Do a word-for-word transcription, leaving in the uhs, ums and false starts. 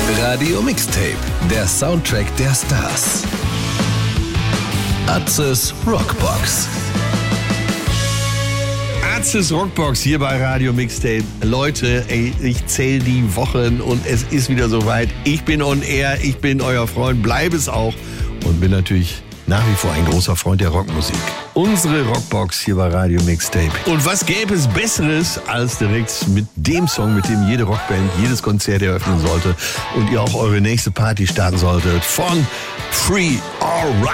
Radio Mixtape, der Soundtrack der Stars. Atzes Rockbox. Atzes Rockbox hier bei Radio Mixtape. Leute, ey, ich zähle die Wochen und es ist wieder soweit. Ich bin on air, ich bin euer Freund, bleibe es auch und bin natürlich nach wie vor ein großer Freund der Rockmusik. Unsere Rockbox hier bei Radio Mixtape. Und was gäbe es Besseres, als direkt mit dem Song, mit dem jede Rockband jedes Konzert eröffnen sollte und ihr auch eure nächste Party starten solltet, von Free Alright.